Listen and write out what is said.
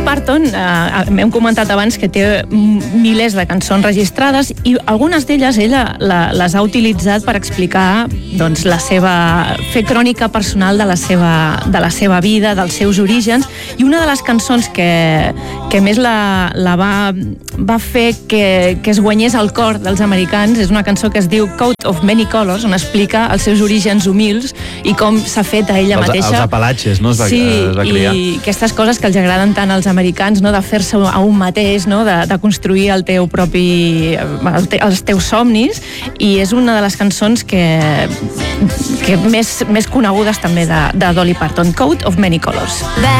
Parton, hem comentat abans que té milers de cançons registrades i algunes d'elles ella les ha utilitzat per explicar doncs, fer crònica personal de la seva vida, dels seus orígens, i una de les cançons que més la va fer que es guanyés el cor dels americans és una cançó que es diu Coat of Many Colors, on explica els seus orígens humils i com s'ha fet a ella mateixa. Els Apalatxes, no? Sí, i aquestes coses que els agraden tant als americans, no? De fer-se a un mateix, no? De construir el teu propi... els teus somnis, i és una de les cançons que més conegudes també de Dolly Parton, Coat of Many Colors.